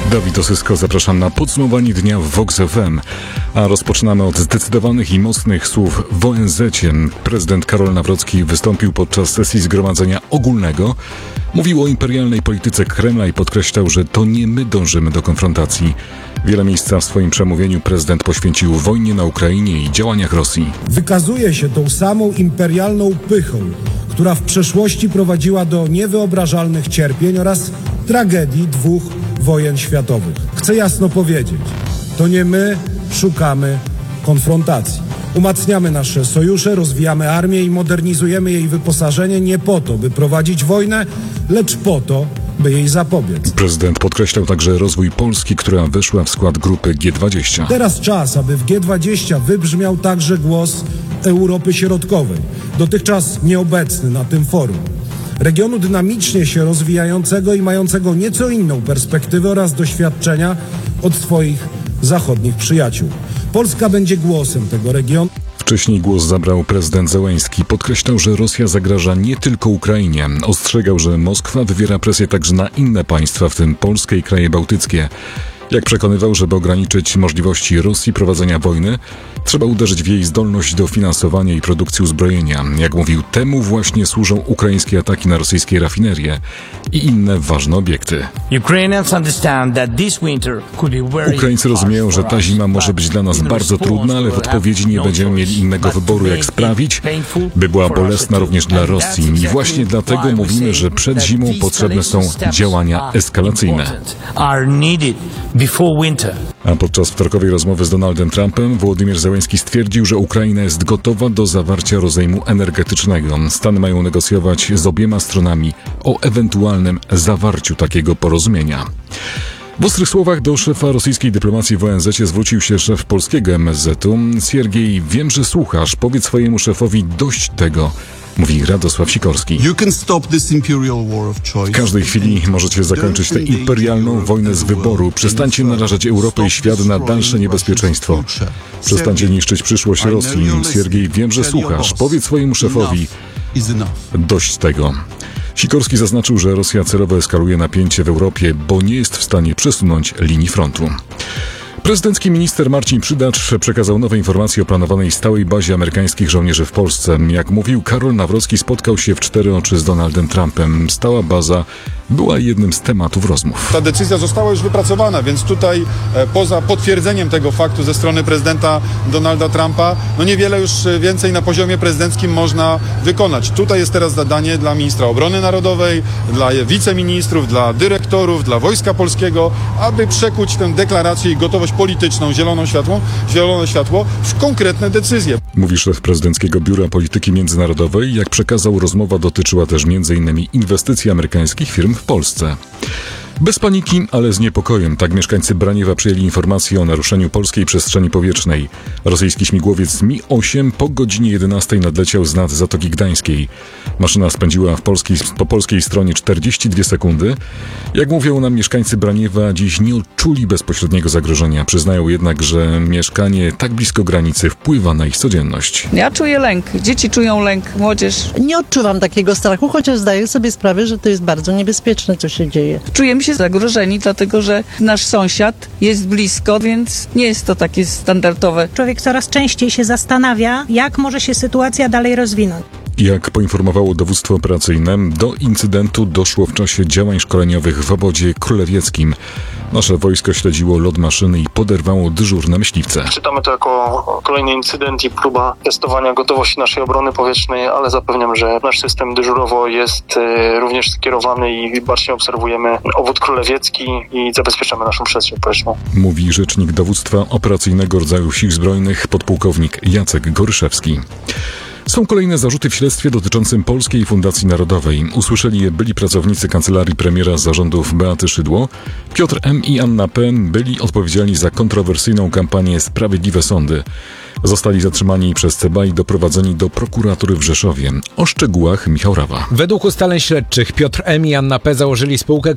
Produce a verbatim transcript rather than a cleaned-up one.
Dawid Osysko, zapraszam na podsumowanie dnia w Vox F M. A rozpoczynamy od zdecydowanych i mocnych słów w O N Z-cie. Prezydent Karol Nawrocki wystąpił podczas sesji Zgromadzenia Ogólnego. Mówił o imperialnej polityce Kremla i podkreślał, że to nie my dążymy do konfrontacji. Wiele miejsca w swoim przemówieniu prezydent poświęcił wojnie na Ukrainie i działaniach Rosji. Wykazuje się tą samą imperialną pychą, która w przeszłości prowadziła do niewyobrażalnych cierpień oraz tragedii dwóch wojen światowych. Chcę jasno powiedzieć, to nie my szukamy konfrontacji. Umacniamy nasze sojusze, rozwijamy armię i modernizujemy jej wyposażenie nie po to, by prowadzić wojnę, lecz po to, by jej zapobiec. Prezydent podkreślał także rozwój Polski, która weszła w skład grupy G dwadzieścia. Teraz czas, aby w G dwadzieścia wybrzmiał także głos Europy Środkowej, dotychczas nieobecny na tym forum. Regionu dynamicznie się rozwijającego i mającego nieco inną perspektywę oraz doświadczenia od swoich zachodnich przyjaciół. Polska będzie głosem tego regionu. Wcześniej głos zabrał prezydent Zełenski. Podkreślał, że Rosja zagraża nie tylko Ukrainie. Ostrzegał, że Moskwa wywiera presję także na inne państwa, w tym Polskę i kraje bałtyckie. Jak przekonywał, żeby ograniczyć możliwości Rosji prowadzenia wojny, trzeba uderzyć w jej zdolność do finansowania i produkcji uzbrojenia. Jak mówił, temu właśnie służą ukraińskie ataki na rosyjskie rafinerie i inne ważne obiekty. Ukraińcy rozumieją, że ta zima może być dla nas bardzo trudna, ale w odpowiedzi nie będziemy mieli innego wyboru, jak sprawić, by była bolesna również dla Rosji. I właśnie dlatego mówimy, że przed zimą potrzebne są działania eskalacyjne. A podczas wtorkowej rozmowy z Donaldem Trumpem Wołodymyr Zełenski stwierdził, że Ukraina jest gotowa do zawarcia rozejmu energetycznego. Stany mają negocjować z obiema stronami o ewentualnym zawarciu takiego porozumienia. W ostrych słowach do szefa rosyjskiej dyplomacji w O N Z-cie zwrócił się szef polskiego M S Z-u. Siergiej, wiem, że słuchasz. Powiedz swojemu szefowi dość tego, mówi Radosław Sikorski. W każdej chwili możecie zakończyć tę imperialną wojnę z wyboru. Przestańcie narażać Europę i świat na dalsze niebezpieczeństwo. Przestańcie niszczyć przyszłość Rosji. Siergiej, wiem, że słuchasz. Powiedz swojemu szefowi dość tego. Sikorski zaznaczył, że Rosja celowo eskaluje napięcie w Europie, bo nie jest w stanie przesunąć linii frontu. Prezydencki minister Marcin Przydacz przekazał nowe informacje o planowanej stałej bazie amerykańskich żołnierzy w Polsce. Jak mówił, Karol Nawrocki spotkał się w cztery oczy z Donaldem Trumpem. Stała baza była jednym z tematów rozmów. Ta decyzja została już wypracowana, więc tutaj e, poza potwierdzeniem tego faktu ze strony prezydenta Donalda Trumpa, no niewiele już więcej na poziomie prezydenckim można wykonać. Tutaj jest teraz zadanie dla ministra obrony narodowej, dla wiceministrów, dla dyrektorów, dla Wojska Polskiego, aby przekuć tę deklarację i gotowość polityczną, zieloną światło, zielone światło w konkretne decyzje. Mówi szef prezydenckiego Biura Polityki Międzynarodowej. Jak przekazał, rozmowa dotyczyła też między innymi inwestycji amerykańskich firm w Polsce. Bez paniki, ale z niepokojem, tak mieszkańcy Braniewa przyjęli informację o naruszeniu polskiej przestrzeni powietrznej. Rosyjski śmigłowiec Mi osiem po godzinie jedenastej nadleciał z nad Zatoki Gdańskiej. Maszyna spędziła w polskiej, po polskiej stronie czterdzieści dwie sekundy. Jak mówią nam mieszkańcy Braniewa, dziś nie odczuli bezpośredniego zagrożenia. Przyznają jednak, że mieszkanie tak blisko granicy wpływa na ich codzienność. Ja czuję lęk, dzieci czują lęk, młodzież. Nie odczuwam takiego strachu, chociaż zdaję sobie sprawę, że to jest bardzo niebezpieczne, co się dzieje. Czujemy się zagrożeni, dlatego że nasz sąsiad jest blisko, więc nie jest to takie standardowe. Człowiek coraz częściej się zastanawia, jak może się sytuacja dalej rozwinąć. Jak poinformowało dowództwo operacyjne, do incydentu doszło w czasie działań szkoleniowych w obozie królewieckim. Nasze wojsko śledziło lot maszyny i poderwało dyżurne myśliwce. Czytamy to jako kolejny incydent i próba testowania gotowości naszej obrony powietrznej, ale zapewniam, że nasz system dyżurowo jest również skierowany i bacznie obserwujemy obwód królewiecki i zabezpieczamy naszą przestrzeń powietrzną. Mówi rzecznik dowództwa operacyjnego rodzaju Sił Zbrojnych podpułkownik Jacek Goryszewski. Są kolejne zarzuty w śledztwie dotyczącym Polskiej Fundacji Narodowej. Usłyszeli je byli pracownicy kancelarii premiera z zarządów Beaty Szydło. Piotr M. i Anna P. byli odpowiedzialni za kontrowersyjną kampanię Sprawiedliwe Sądy. Zostali zatrzymani przez C B A i doprowadzeni do prokuratury w Rzeszowie. O szczegółach Michał Rawa. Według ustaleń śledczych Piotr M. i Anna P. założyli spółkę,